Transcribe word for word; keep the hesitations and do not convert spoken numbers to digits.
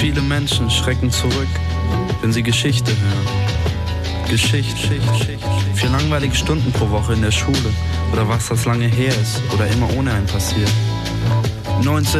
Viele Menschen schrecken zurück, wenn sie Geschichte hören. Geschichte, Geschichte, vier langweilige Stunden pro Woche in der Schule oder was das lange her ist oder immer ohne einen passiert. neunzehn